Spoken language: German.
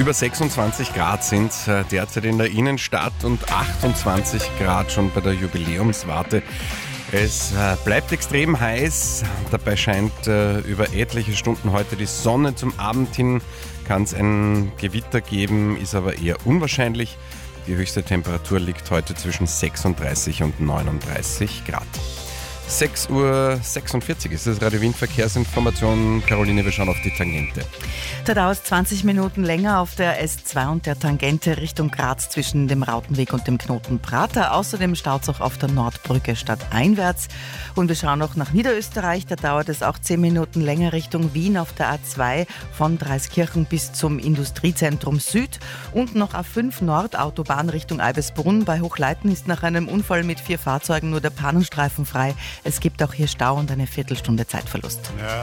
Über 26 Grad sind derzeit in der Innenstadt und 28 Grad schon bei der Jubiläumswarte. Es bleibt extrem heiß, dabei scheint über etliche Stunden heute die Sonne. Zum Abend hin kann es ein Gewitter geben, ist aber eher unwahrscheinlich. Die höchste Temperatur liegt heute zwischen 36 und 39 Grad. 6:46 Uhr ist das Radio Wien Verkehrsinformation. Caroline, wir schauen auf die Tangente. Da dauert es 20 Minuten länger auf der S2 und der Tangente Richtung Graz zwischen dem Rautenweg und dem Knoten Prater. Außerdem staut es auch auf der Nordbrücke stadteinwärts. Und wir schauen noch nach Niederösterreich. Da dauert es auch 10 Minuten länger Richtung Wien auf der A2 von Dreiskirchen bis zum Industriezentrum Süd. Und noch A5 Nordautobahn Richtung Eibisbrunn. Bei Hochleiten ist nach einem Unfall mit 4 Fahrzeugen nur der Pannenstreifen frei. Es gibt auch hier Stau und eine Viertelstunde Zeitverlust. Ja.